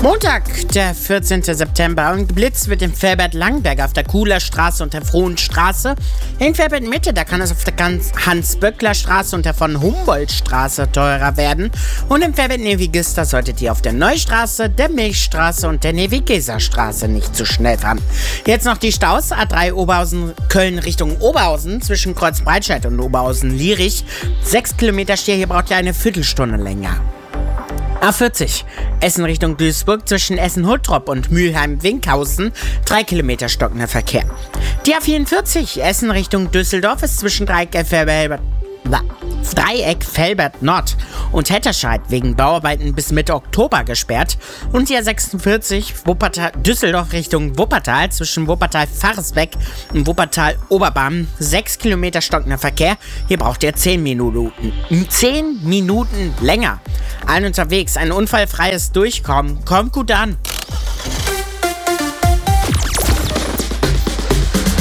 Montag, der 14. September, und geblitzt wird in Velbert-Langenberg auf der Kuhler Straße und der Frohenstraße. In Velbert-Mitte, da kann es auf der Hans-Böckler-Straße und der von Humboldt-Straße teurer werden. Und im Velbert-Nevigister solltet ihr auf der Neustraße, der Milchstraße und der Nevigeser-Straße nicht zu schnell fahren. Jetzt noch die Staus. A3 Oberhausen-Köln Richtung Oberhausen zwischen Kreuzbreitscheid und Oberhausen-Lierich. 6 Kilometer Stier, hier braucht ihr eine Viertelstunde länger. A40, Essen Richtung Duisburg zwischen Essen-Huttrop und Mülheim-Winkhausen, 3 Kilometer stockender Verkehr. Die A44, Essen Richtung Düsseldorf ist zwischen Dreieck Velbert Nord und Hetterscheid wegen Bauarbeiten bis Mitte Oktober gesperrt. Und die A46, Düsseldorf Richtung Wuppertal zwischen Wuppertal-Faresbeck und Wuppertal-Oberbarm, 6 Kilometer stockender Verkehr. Hier braucht ihr 10 Minuten. 10 Minuten länger. Allen unterwegs, ein unfallfreies Durchkommen. Kommt gut an.